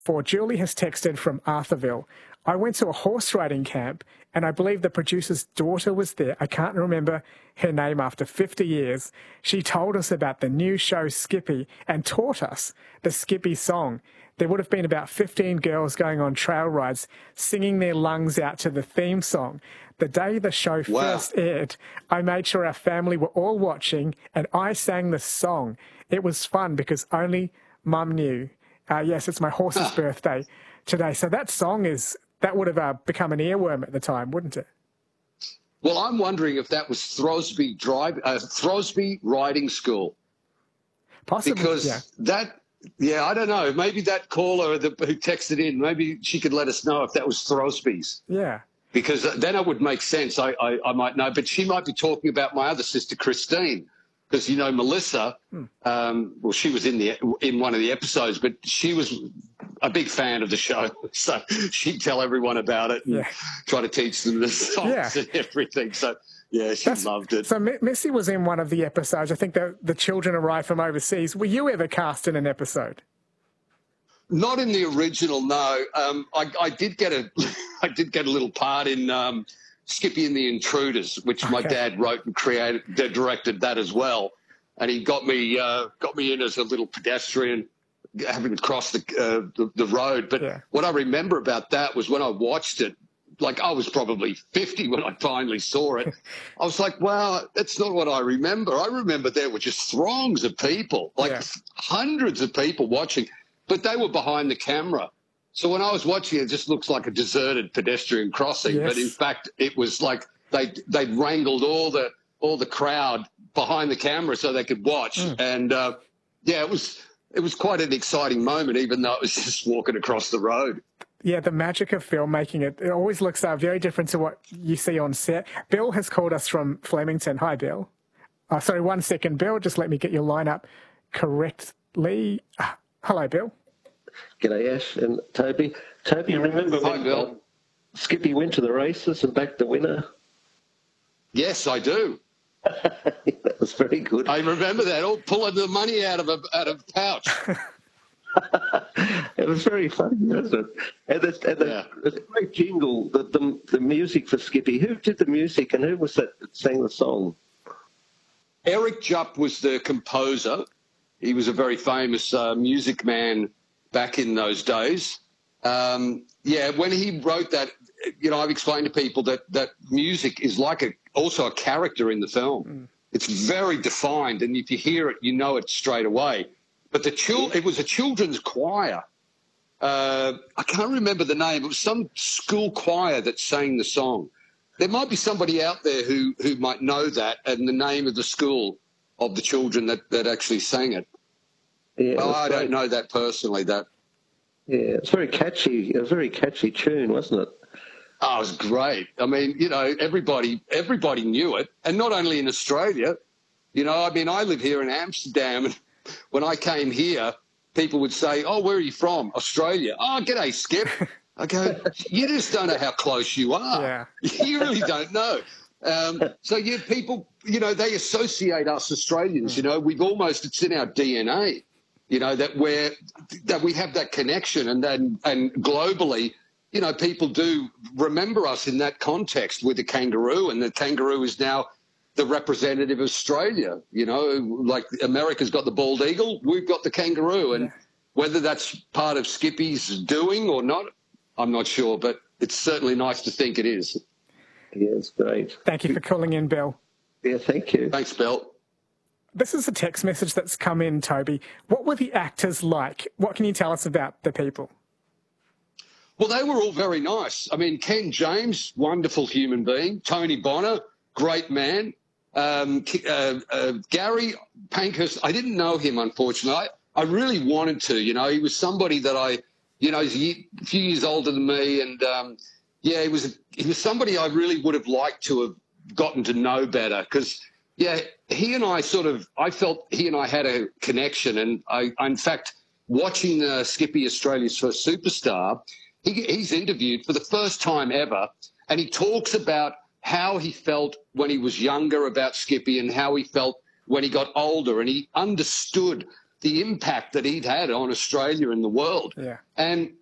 For Julie has texted from Arthurville. I went to a horse riding camp and I believe the producer's daughter was there. I can't remember her name after 50 years. She told us about the new show Skippy and taught us the Skippy song. There would have been about 15 girls going on trail rides, singing their lungs out to the theme song. The day the show first aired, I made sure our family were all watching and I sang the song. It was fun because only Mum knew. Yes, it's my horse's birthday today. So that song that would have become an earworm at the time, wouldn't it? Well, I'm wondering if that was Throsby Riding School. Possibly, because yeah. I don't know. Maybe that caller who texted in, maybe she could let us know if that was Throsby's. Yeah. Because then it would make sense. I might know, but she might be talking about my other sister, Christine. Because, you know, Melissa, well, she was in one of the episodes, but she was a big fan of the show. So she'd tell everyone about it and try to teach them the songs and everything. So, yeah, she loved it. So Missy was in one of the episodes. I think the children arrived from overseas. Were you ever cast in an episode? Not in the original, no. I did get a little part in Skippy and the Intruders, which my dad wrote and directed that as well, and he got me in as a little pedestrian, having crossed the road. But what I remember about that was when I watched it, like I was probably 50 when I finally saw it. I was like, wow, that's not what I remember. I remember there were just throngs of people, like hundreds of people watching, but they were behind the camera. So when I was watching it just looks like a deserted pedestrian crossing, but in fact it was like they'd wrangled all the crowd behind the camera so they could watch. And it was quite an exciting moment, even though it was just walking across the road. Yeah, the magic of filmmaking, it always looks very different to what you see on set. Bill has called us from Flemington. Hi, Bill. Sorry, 1 second, Bill. Just let me get your line up correctly. Hello, Bill. G'day, Ash and Toby. Toby, remember when Skippy went to the races and backed the winner? Yes, I do. That was very good. I remember that, all pulling the money out of a pouch. It was very funny, wasn't it? And the great jingle, the music for Skippy. Who did the music and who was that sang the song? Eric Jupp was the composer. He was a very famous music man back in those days. When he wrote that, you know, I've explained to people that music is like also a character in the film. It's very defined, and if you hear it, you know it straight away. But it was a children's choir. I can't remember the name. It was some school choir that sang the song. There might be somebody out there who might know that and the name of the school of the children that actually sang it. Yeah, I don't know that personally. It's very catchy. It was a very catchy tune, wasn't it? Oh, it was great. I mean, you know, everybody knew it, and not only in Australia. You know, I mean, I live here in Amsterdam, and when I came here, people would say, "Oh, where are you from?" Australia. Oh, g'day, Skip. I go, you just don't know how close you are. Yeah. You really don't know. People, you know, they associate us Australians. You know, it's in our DNA. You know, that we have that connection, and globally, you know, people do remember us in that context with the kangaroo, and the kangaroo is now the representative of Australia. You know, like America's got the bald eagle, we've got the kangaroo, and whether that's part of Skippy's doing or not, I'm not sure, but it's certainly nice to think it is. Yeah, it's great. Thank you for calling in, Bill. Yeah, thank you. Thanks, Bill. This is a text message that's come in, Toby. What were the actors like? What can you tell us about the people? Well, they were all very nice. I mean, Ken James, wonderful human being. Tony Bonner, great man. Gary Pankhurst, I didn't know him, unfortunately. I really wanted to. You know, he was somebody that he's a few years older than me, and he was somebody I really would have liked to have gotten to know better because. Yeah, I felt he and I had a connection. And in fact, watching Skippy, Australia's First Superstar, he's interviewed for the first time ever. And he talks about how he felt when he was younger about Skippy and how he felt when he got older. And he understood the impact that he'd had on Australia and the world. Yeah. And